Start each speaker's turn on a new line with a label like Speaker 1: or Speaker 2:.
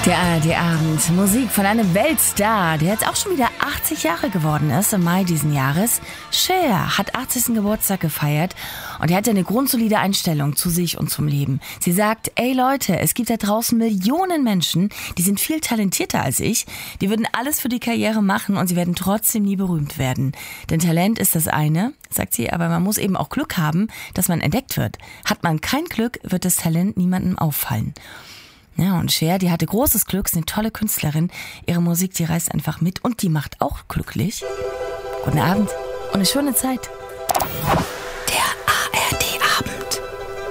Speaker 1: Der ARD-Abend. Musik von einem Weltstar, der jetzt auch schon wieder 80 Jahre geworden ist, im Mai diesen Jahres. Cher hat 80. Geburtstag gefeiert und er hat eine grundsolide Einstellung zu sich und zum Leben. Sie sagt, ey Leute, es gibt da draußen Millionen Menschen, die sind viel talentierter als ich. Die würden alles für die Karriere machen und sie werden trotzdem nie berühmt werden. Denn Talent ist das eine, sagt sie, aber man muss eben auch Glück haben, dass man entdeckt wird. Hat man kein Glück, wird das Talent niemandem auffallen. Ja, und Cher, die hatte großes Glück, ist eine tolle Künstlerin. Ihre Musik, die reißt einfach mit und die macht auch glücklich. Guten Abend und eine schöne Zeit.